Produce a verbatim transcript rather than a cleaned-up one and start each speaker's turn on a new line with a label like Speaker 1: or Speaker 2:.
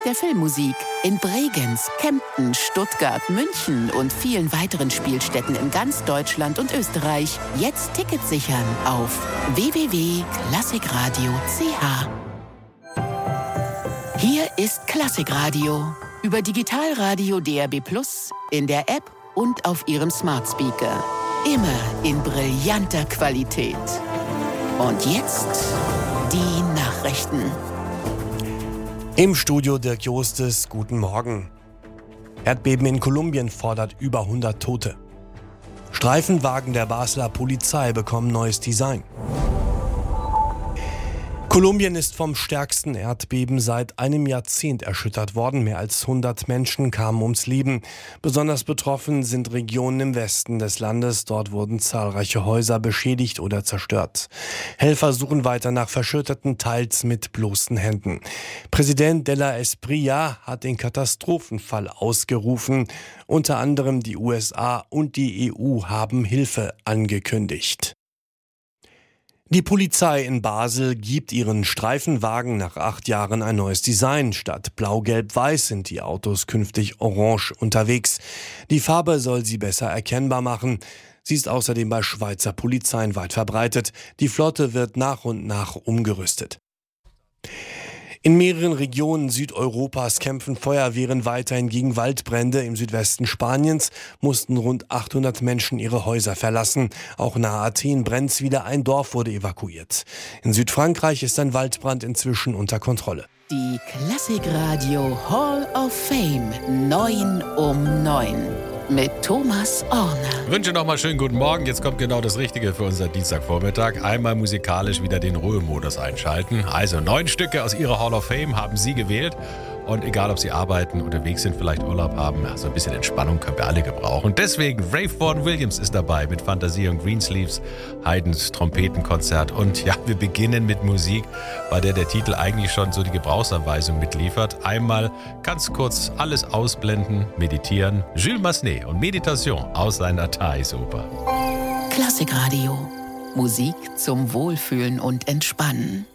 Speaker 1: der Filmmusik. In Bregenz, Kempten, Stuttgart, München und vielen weiteren Spielstätten in ganz Deutschland und Österreich. Jetzt Tickets sichern auf w w w punkt klassikradio punkt c h. Hier ist Klassikradio. Über Digitalradio D R B plus, in der App und auf Ihrem Smart Speaker. Immer in brillanter Qualität. Und jetzt die Nachrichten.
Speaker 2: Im Studio Dirk Jostes, guten Morgen. Erdbeben in Kolumbien fordert über hundert Tote. Streifenwagen der Basler Polizei bekommen neues Design. Kolumbien ist vom stärksten Erdbeben seit einem Jahrzehnt erschüttert worden. Mehr als hundert Menschen kamen ums Leben. Besonders betroffen sind Regionen im Westen des Landes. Dort wurden zahlreiche Häuser beschädigt oder zerstört. Helfer suchen weiter nach Verschütteten, teils mit bloßen Händen. Präsident de la Espriella hat den Katastrophenfall ausgerufen. Unter anderem die U S A und die E U haben Hilfe angekündigt. Die Polizei in Basel gibt ihren Streifenwagen nach acht Jahren ein neues Design. Statt blau-gelb-weiß sind die Autos künftig orange unterwegs. Die Farbe soll sie besser erkennbar machen. Sie ist außerdem bei Schweizer Polizeien weit verbreitet. Die Flotte wird nach und nach umgerüstet. In mehreren Regionen Südeuropas kämpfen Feuerwehren weiterhin gegen Waldbrände. Im Südwesten Spaniens mussten rund achthundert Menschen ihre Häuser verlassen. Auch nahe Athen brennt's wieder, ein Dorf wurde evakuiert. In Südfrankreich ist ein Waldbrand inzwischen unter Kontrolle.
Speaker 1: Die Klassikradio Hall of Fame neun um neun mit Thomas Orner.
Speaker 3: Ich wünsche nochmal schönen guten Morgen. Jetzt kommt genau das Richtige für unser Dienstagvormittag. Einmal musikalisch wieder den Ruhemodus einschalten. Also neun Stücke aus Ihrer Hall of Fame haben Sie gewählt. Und egal, ob Sie arbeiten, unterwegs sind, vielleicht Urlaub haben, so ein bisschen Entspannung können wir alle gebrauchen. Deswegen, Ray Vaughan Williams ist dabei mit Fantasie und Greensleeves, Haydns Trompetenkonzert. Und ja, wir beginnen mit Musik, bei der der Titel eigentlich schon so die Gebrauchsanweisung mitliefert. Einmal ganz kurz alles ausblenden, meditieren. Jules Massenet und Meditation aus seiner Thais-Oper.
Speaker 1: Klassikradio. Musik zum Wohlfühlen und Entspannen.